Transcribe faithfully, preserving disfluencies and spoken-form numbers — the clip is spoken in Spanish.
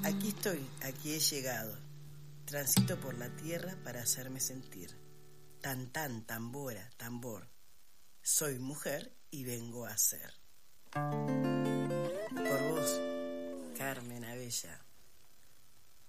Aquí estoy, aquí he llegado. Transito por la tierra para hacerme sentir. Tan tan, tambora, tambor. Soy mujer y vengo a ser.